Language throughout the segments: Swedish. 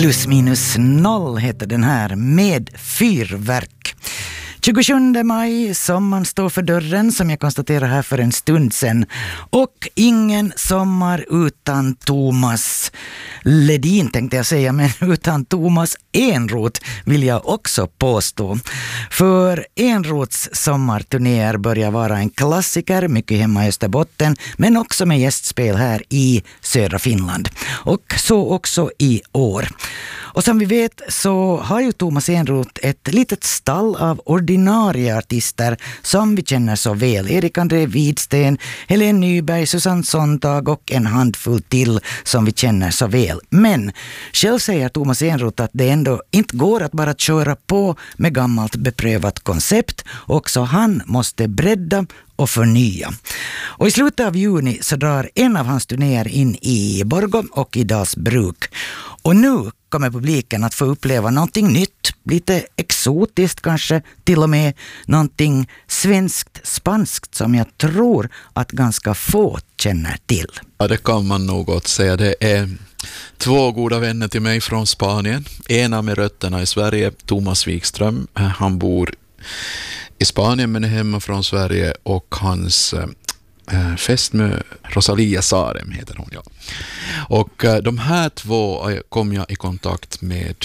Plus minus noll heter den här, med fyrverk. 27 maj, sommaren står för dörren som jag konstaterar här för en stund sedan. Och ingen sommar utan Thomas Ledin tänkte jag säga, men utan Thomas Enroth vill jag också påstå. För Enroths sommarturnéer börjar vara en klassiker, mycket hemma i Österbotten, men också med gästspel här i södra Finland. Och så också i år. Och som vi vet så har ju Thomas Enroth ett litet stall av ordinarie artister som vi känner så väl. Erik André Widsten, Helene Nyberg, Susanne Sontag och en handfull till som vi känner så väl. Men själv säger Thomas Enroth att det ändå inte går att bara köra på med gammalt beprövat koncept. Också han måste bredda och förnya. Och i slutet av juni så drar en av hans turnéer in i Borgå och i Dalsbruk. Och nu kommer publiken att få uppleva någonting nytt, lite exotiskt kanske, till och med någonting svenskt-spanskt som jag tror att ganska få känner till. Ja, det kan man nog gott säga. Det är två goda vänner till mig från Spanien. Ena med rötterna i Sverige, Thomas Wikström. Han bor i Spanien men är hemma från Sverige, och hans fästmö Rosalia Sarem heter hon, ja. Och de här två kom jag i kontakt med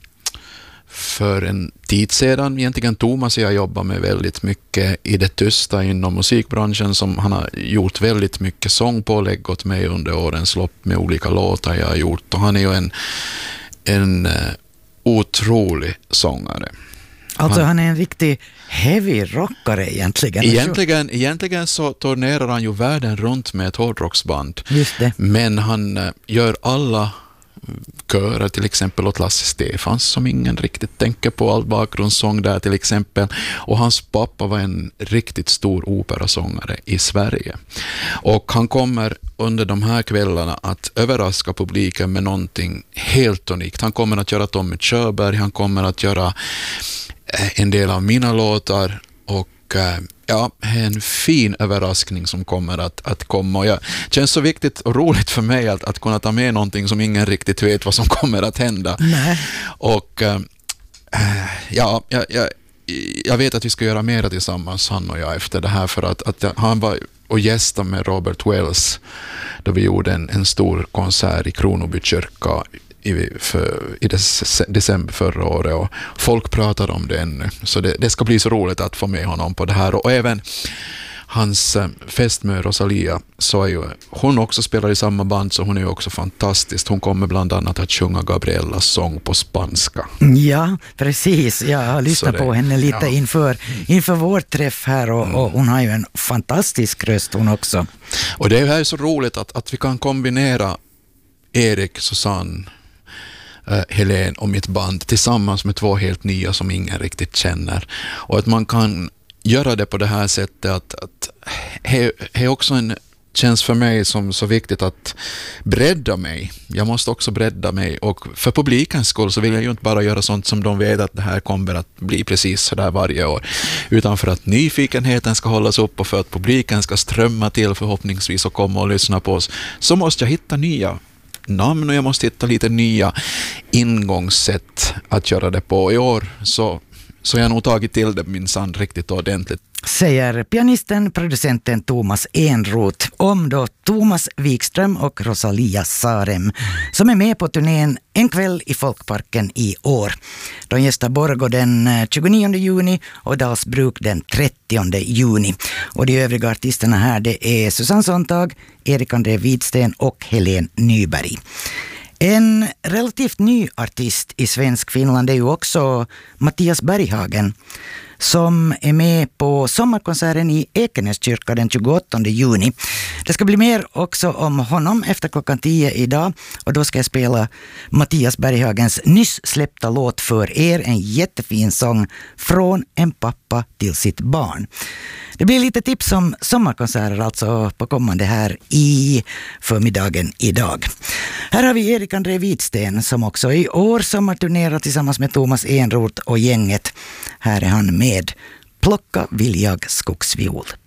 för en tid sedan. Egentligen Thomas jag jobbar med väldigt mycket i det tysta inom musikbranschen, som han har gjort väldigt mycket sångpålägg åt mig under årens lopp med olika låtar jag har gjort, och han är ju en otrolig sångare. Alltså han är en riktig heavy rockare egentligen. Egentligen så turnerar han ju världen runt med ett hårdrocksband. Just det. Men han gör alla körer, till exempel åt Lasse Stefans som ingen riktigt tänker på, all bakgrundssång där till exempel. Och hans pappa var en riktigt stor operasångare i Sverige. Och han kommer under de här kvällarna att överraska publiken med någonting helt unikt. Han kommer att göra Tommy Körberg, han kommer att göra en del av mina låtar, och ja, en fin överraskning som kommer att komma. Och det känns så viktigt och roligt för mig att kunna ta med någonting som ingen riktigt vet vad som kommer att hända. Nej. Och ja, jag vet att vi ska göra mera tillsammans, han och jag, efter det här, för att han var och gästade med Robert Wells då vi gjorde en stor konsert i Kronoby kyrka i december förra året, och folk pratar om det ännu. Så det ska bli så roligt att få med honom på det här. Och även hans fästmö Rosalia, så är ju hon också spelar i samma band, så hon är ju också fantastisk. Hon kommer bland annat att sjunga Gabriellas sång på spanska. Ja, precis. Jag har lyssnat på henne lite inför vår träff här, och hon har ju en fantastisk röst hon också. Och det är ju så roligt att vi kan kombinera Erik, Susanne, Helene och mitt band tillsammans med två helt nya som ingen riktigt känner. Och att man kan göra det på det här sättet, att det är också känns för mig som så viktigt att bredda mig. Jag måste också bredda mig, och för publikens skull så vill jag ju inte bara göra sånt som de vet att det här kommer att bli precis så där varje år, utan för att nyfikenheten ska hållas upp och för att publiken ska strömma till förhoppningsvis och komma och lyssna på oss, så måste jag hitta nya namn och jag måste hitta lite nya ingångssätt att göra det på. I år så jag har nog tagit till det minsann riktigt ordentligt. Säger pianisten, producenten Thomas Enroth om då Thomas Wikström och Rosalia Sarem som är med på turnén En kväll i Folkparken i år. De gästar Borgå den 29 juni och Dalsbruk den 30 juni. Och de övriga artisterna här, det är Susanne Sontag, Erik André Widsten och Helene Nyberg. En relativt ny artist i svensk Finland är ju också Mattias Berghagen, som är med på sommarkonserten i Ekenäskyrka den 28 juni. Det ska bli mer också om honom efter 10:00 idag, och då ska jag spela Mattias Berghagens nyss släppta låt för er, en jättefin sång, Från en pappa till sitt barn. Det blir lite tips om sommarkonserter alltså på kommande här i förmiddagen idag. Här har vi Erik André Widsten som också i år sommarturnerar tillsammans med Thomas Enroth och gänget. Här är han med Plocka vill jag skogsviol.